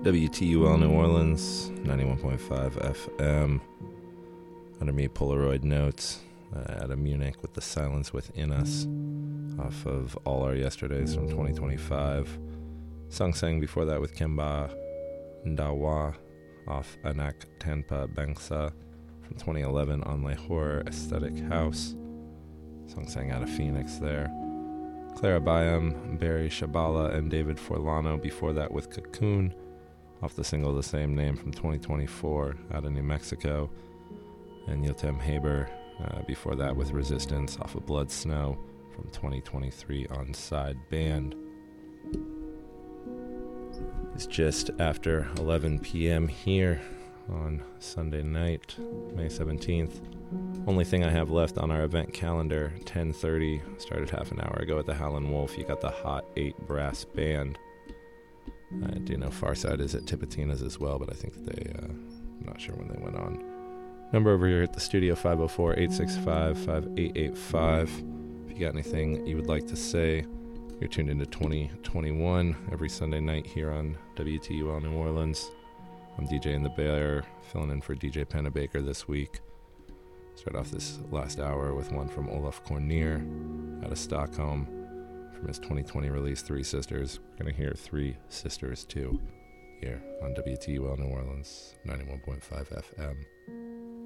WTUL New Orleans, 91.5 FM. Under me, Polaroid Notes out of Munich with The Silence Within Us off of All Our Yesterdays from 2025. Song sang before that with Kemba Ndawa off Anak Tanpa Bangsa from 2011 on Lahore Aesthetic House. Song sang out of Phoenix there. Clara Bayam, Barry Shabala, and David Forlano before that with Cocoon off the single the same name from 2024 out of New Mexico. And Yotam Haber before that with Resistance off of Blood Snow from 2023 on Side Band. It's just after 11 p.m. here on Sunday night, May 17th. Only thing I have left on our event calendar, 10:30, started half an hour ago at the Howlin' Wolf. You got the Hot 8 Brass Band. I do know Farside is at Tipitina's as well, but I think they, I'm not sure when they went on. Number over here at the studio, 504-865-5885. If you got anything you would like to say, you're tuned into 2021 every Sunday night here on WTUL New Orleans. I'm DJ in the Bear, filling in for DJ Pennebaker this week. Start off this last hour with one from Olaf Cornier out of Stockholm from his 2020 release, Three Sisters. We're going to hear Three Sisters 2 here on WTUL New Orleans, 91.5 FM.